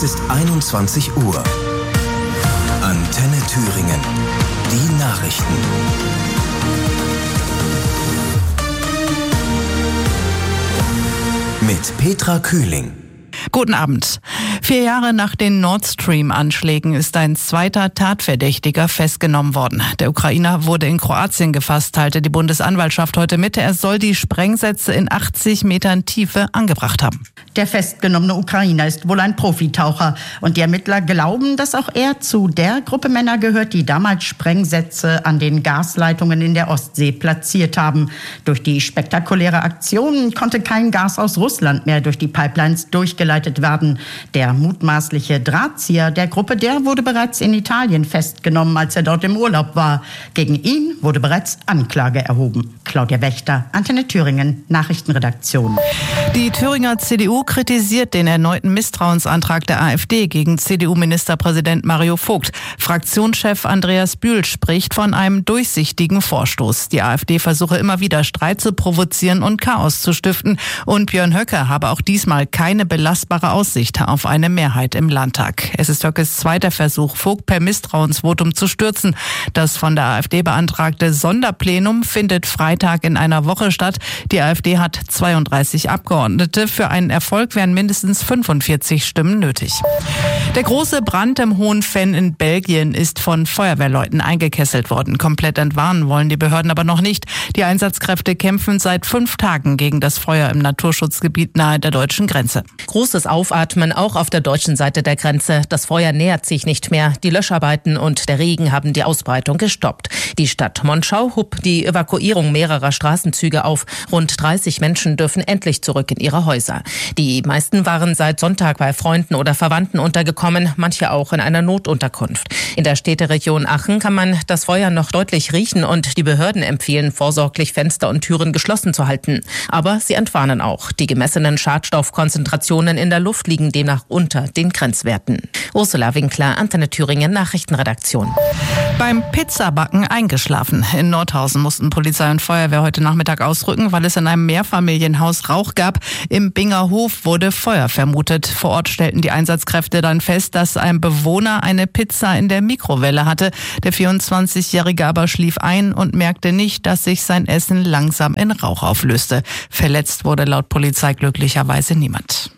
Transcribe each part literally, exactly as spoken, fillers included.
Es ist einundzwanzig Uhr. Antenne Thüringen. Die Nachrichten. Mit Petra Kühling. Guten Abend. Vier Jahre nach den Nord Stream-Anschlägen ist ein zweiter Tatverdächtiger festgenommen worden. Der Ukrainer wurde in Kroatien gefasst, teilte die Bundesanwaltschaft heute mit. Er soll die Sprengsätze in achtzig Metern Tiefe angebracht haben. Der festgenommene Ukrainer ist wohl ein Profitaucher. Und die Ermittler glauben, dass auch er zu der Gruppe Männer gehört, die damals Sprengsätze an den Gasleitungen in der Ostsee platziert haben. Durch die spektakuläre Aktion konnte kein Gas aus Russland mehr durch die Pipelines durchgeleitet werden. Der mutmaßliche Drahtzieher der Gruppe, der wurde bereits in Italien festgenommen, als er dort im Urlaub war. Gegen ihn wurde bereits Anklage erhoben. Claudia Wächter, Antenne Thüringen, Nachrichtenredaktion. Die Thüringer C D U kritisiert den erneuten Misstrauensantrag der AfD gegen C D U-Ministerpräsident Mario Vogt. Fraktionschef Andreas Bühl spricht von einem durchsichtigen Vorstoß. Die AfD versuche immer wieder Streit zu provozieren und Chaos zu stiften. Und Björn Höcke habe auch diesmal keine belastbare Aussicht auf eine Mehrheit im Landtag. Es ist Höckes zweiter Versuch, Vogt per Misstrauensvotum zu stürzen. Das von der AfD beantragte Sonderplenum findet Freitag in einer Woche statt. Die AfD hat zweiunddreißig Abgeordnete. Für einen Erfolg wären mindestens fünfundvierzig Stimmen nötig. Der große Brand im Hohenfenn in Belgien ist von Feuerwehrleuten eingekesselt worden. Komplett entwarnen wollen die Behörden aber noch nicht. Die Einsatzkräfte kämpfen seit fünf Tagen gegen das Feuer im Naturschutzgebiet nahe der deutschen Grenze. Großes Aufatmen auch auf der deutschen Seite der Grenze. Das Feuer nähert sich nicht mehr. Die Löscharbeiten und der Regen haben die Ausbreitung gestoppt. Die Stadt Monschau hob die Evakuierung mehrerer Straßenzüge auf. Rund dreißig Menschen dürfen endlich zurück in ihre Häuser. Die meisten waren seit Sonntag bei Freunden oder Verwandten untergekommen, manche auch in einer Notunterkunft. In der Städteregion Aachen kann man das Feuer noch deutlich riechen und die Behörden empfehlen, vorsorglich Fenster und Türen geschlossen zu halten. Aber sie entwarnen auch. Die gemessenen Schadstoffkonzentrationen in der Luft liegen demnach unter den Grenzwerten. Ursula Winkler, Antenne Thüringen, Nachrichtenredaktion. Beim Pizzabacken eingeschlafen. In Nordhausen mussten Polizei und Feuerwehr heute Nachmittag ausrücken, weil es in einem Mehrfamilienhaus Rauch gab. Im Binger Hof wurde Feuer vermutet. Vor Ort stellten die Einsatzkräfte dann fest, dass ein Bewohner eine Pizza in der Mikrowelle hatte. Der vierundzwanzigjährige aber schlief ein und merkte nicht, dass sich sein Essen langsam in Rauch auflöste. Verletzt wurde laut Polizei glücklicherweise niemand.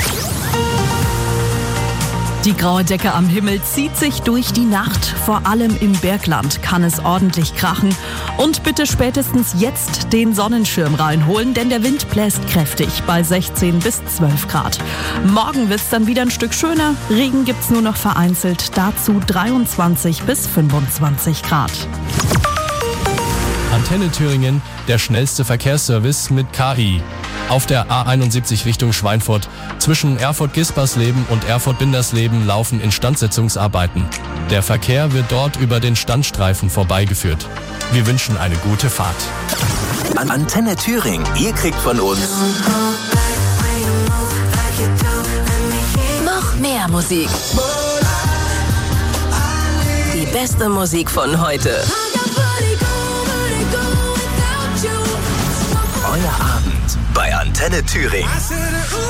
Die graue Decke am Himmel zieht sich durch die Nacht. Vor allem im Bergland kann es ordentlich krachen. Und bitte spätestens jetzt den Sonnenschirm reinholen, denn der Wind bläst kräftig bei sechzehn bis zwölf Grad. Morgen wird's dann wieder ein Stück schöner. Regen gibt's nur noch vereinzelt. Dazu dreiundzwanzig bis fünfundzwanzig Grad. Antenne Thüringen, der schnellste Verkehrsservice mit K I. Auf der A einundsiebzig Richtung Schweinfurt. Zwischen Erfurt-Gispersleben und Erfurt-Bindersleben laufen Instandsetzungsarbeiten. Der Verkehr wird dort über den Standstreifen vorbeigeführt. Wir wünschen eine gute Fahrt. An Antenne Thüringen, ihr kriegt von uns noch mehr Musik. Die beste Musik von heute. Euer Abend bei Antenne Thüringen.